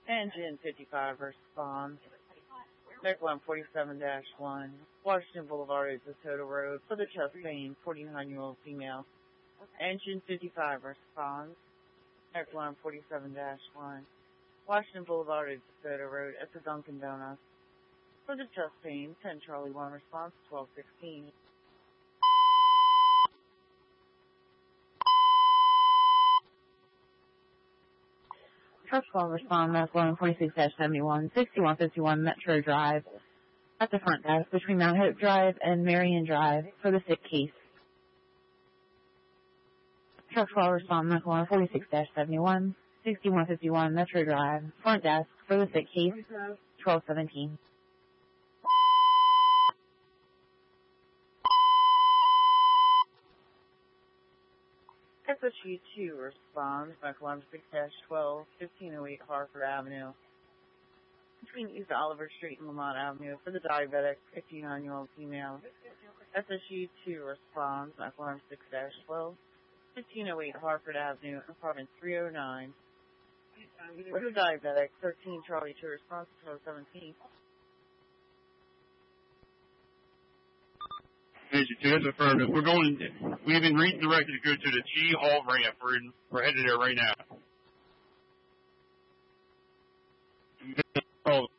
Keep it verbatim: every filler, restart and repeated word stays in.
Engine fifty-five responds. Echelon forty-seven dash one, Washington Boulevard, Isotota Road, for the Chastain, forty-nine-year-old female. Engine fifty-five responds. Echelon forty-seven dash one, Washington Boulevard, Isotota Road, at the Dunkin' Donuts. For the Chastain, ten Charlie one response, twelve sixteen. Truck twelve respond, Echelon forty-six dash seventy-one, sixty-one fifty-one Metro Drive, at the front desk between Mount Hope Drive and Marion Drive, for the sick case. Truck twelve respond, Echelon forty-six dash seventy-one, sixty-one fifty-one Metro Drive, front desk, for the sick case, twelve seventeen. S S U two responds, Echelon six dash twelve, fifteen oh eight Harford Avenue, between East Oliver Street and Lamont Avenue, for the diabetic fifty-nine-year-old female. S S U two responds, Echelon six dash twelve, fifteen oh eight Harford Avenue, apartment three oh nine. For the diabetic, thirteen Charlie two response, twelve seventeen. Engine two, that's affirmative. We're going, we've been redirected to go to the G Hall ramp. We're, in, we're headed there right now.